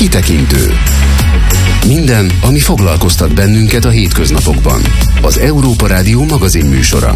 Kitekintő. Minden, ami foglalkoztat bennünket a hétköznapokban. Az Európa Rádió magazin műsora.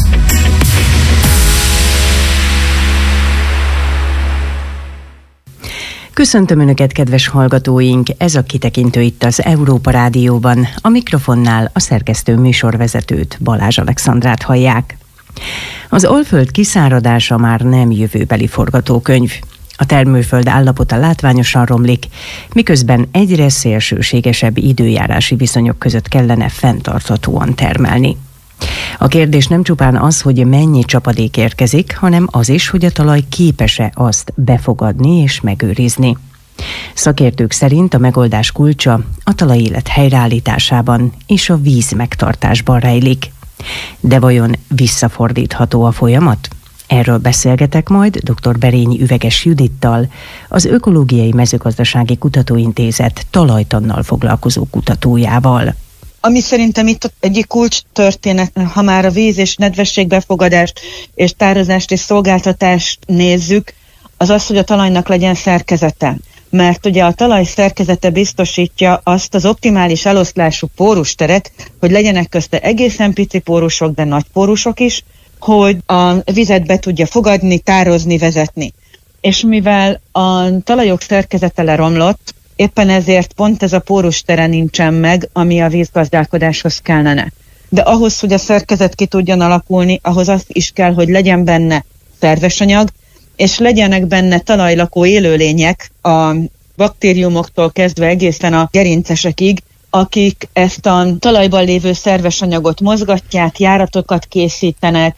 Köszöntöm Önöket, kedves hallgatóink! Ez a Kitekintő itt az Európa Rádióban. A mikrofonnál a szerkesztő műsorvezetőt, Balázs Alexandrát hallják. Az Alföld kiszáradása már nem jövőbeli forgatókönyv. A termőföld állapota látványosan romlik, miközben egyre szélsőségesebb időjárási viszonyok között kellene fenntarthatóan termelni. A kérdés nem csupán az, hogy mennyi csapadék érkezik, hanem az is, hogy a talaj képes-e azt befogadni és megőrizni. Szakértők szerint a megoldás kulcsa a talajélet helyreállításában és a víz megtartásban rejlik. De vajon visszafordítható a folyamat? Erről beszélgetek majd dr. Berényi Üveges Judittal, az Ökológiai Mezőgazdasági Kutatóintézet talajtannal foglalkozó kutatójával. Ami szerintem itt egyik kulcs történet, ha már a víz és nedvességbefogadást és tározást és szolgáltatást nézzük, az az, hogy a talajnak legyen szerkezete. Mert ugye a talaj szerkezete biztosítja azt az optimális eloszlású pórusteret, hogy legyenek közte egészen pici pórusok, de nagy pórusok is, hogy a vizet be tudja fogadni, tározni, vezetni. És mivel a talajok szerkezete leromlott, éppen ezért pont ez a pórustere nincsen meg, ami a vízgazdálkodáshoz kellene. De ahhoz, hogy a szerkezet ki tudjon alakulni, ahhoz az is kell, hogy legyen benne szerves anyag, és legyenek benne talajlakó élőlények, a baktériumoktól kezdve egészen a gerincesekig, akik ezt a talajban lévő szerves anyagot mozgatják, járatokat készítenek,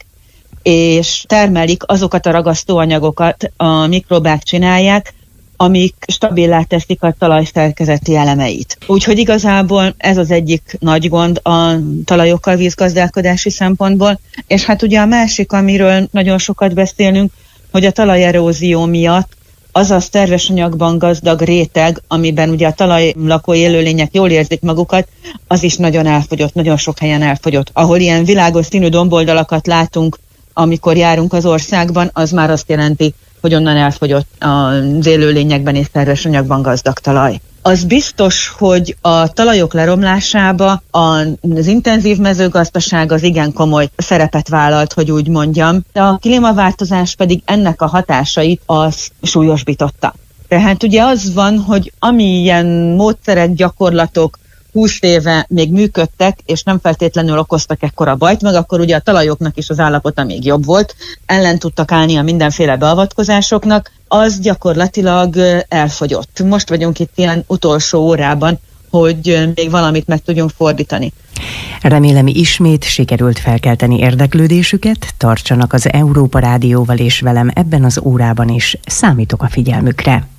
és termelik azokat a ragasztóanyagokat, a mikrobák csinálják, amik stabilá teszik a talaj szerkezeti elemeit. Úgyhogy igazából ez az egyik nagy gond a talajokkal vízgazdálkodási szempontból, és hát ugye a másik, amiről nagyon sokat beszélünk, hogy a talajerózió miatt az a szerves anyagban gazdag réteg, amiben ugye a talajlakó élőlények jól érzik magukat, az is nagyon elfogyott, nagyon sok helyen elfogyott. Ahol ilyen világos színű domboldalakat látunk, amikor járunk az országban, az már azt jelenti, hogy onnan elfogyott az élőlényekben és szerves anyagban gazdag talaj. Az biztos, hogy a talajok leromlásába az intenzív mezőgazdaság az igen komoly szerepet vállalt, hogy úgy mondjam. De a klímaváltozás pedig ennek a hatásait az súlyosbította. Tehát ugye az van, hogy amilyen módszerek, gyakorlatok 20 éve még működtek, és nem feltétlenül okoztak ekkora bajt, meg akkor ugye a talajoknak is az állapota még jobb volt, ellen tudtak állni a mindenféle beavatkozásoknak, az gyakorlatilag elfogyott. Most vagyunk itt ilyen utolsó órában, hogy még valamit meg tudjunk fordítani. Remélem, ismét sikerült felkelteni érdeklődésüket, tartsanak az Európa Rádióval és velem ebben az órában is, számítok a figyelmükre.